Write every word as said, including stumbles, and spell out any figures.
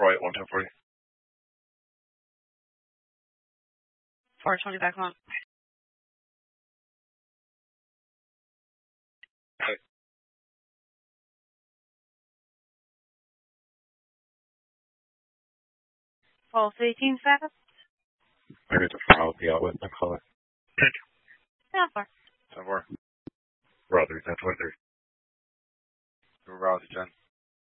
right one ten forty. four twenty back on. Okay. twelve eighteen seconds. I get the file, the outlet, I call it.